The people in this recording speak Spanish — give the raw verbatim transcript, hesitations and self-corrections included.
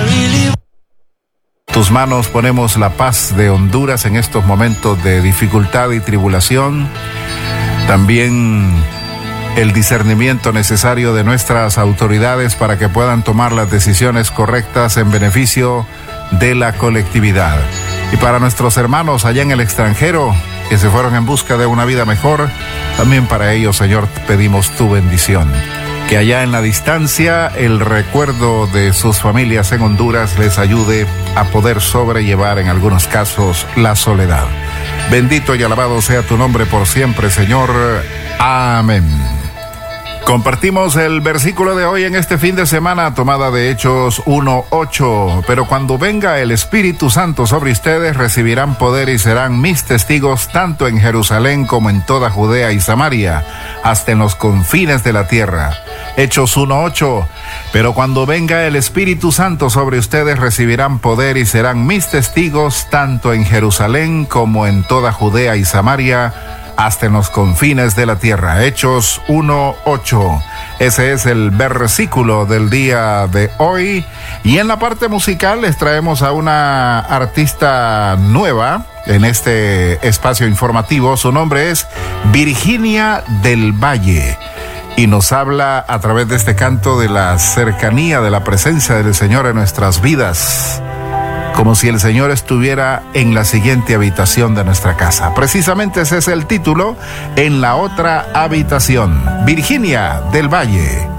Tus manos ponemos la paz de Honduras en estos momentos de dificultad y tribulación. También el discernimiento necesario de nuestras autoridades para que puedan tomar las decisiones correctas en beneficio de la colectividad. Y para nuestros hermanos allá en el extranjero que se fueron en busca de una vida mejor, también para ellos, Señor, pedimos tu bendición. Que allá en la distancia el recuerdo de sus familias en Honduras les ayude a poder sobrellevar en algunos casos la soledad. Bendito y alabado sea tu nombre por siempre, Señor. Amén. Compartimos el versículo de hoy en este fin de semana, tomada de Hechos uno ocho. Pero cuando venga el Espíritu Santo sobre ustedes, recibirán poder y serán mis testigos tanto en Jerusalén como en toda Judea y Samaria, hasta en los confines de la tierra. Hechos uno ocho. Pero cuando venga el Espíritu Santo sobre ustedes, recibirán poder y serán mis testigos tanto en Jerusalén como en toda Judea y Samaria, hasta en los confines de la tierra. Hechos uno ocho. Ese es el versículo del día de hoy. Y en la parte musical les traemos a una artista nueva en este espacio informativo. Su nombre es Virginia del Valle. Y nos habla a través de este canto de la cercanía, de la presencia del Señor en nuestras vidas, como si el Señor estuviera en la siguiente habitación de nuestra casa. Precisamente ese es el título, En la otra habitación. Virginia del Valle.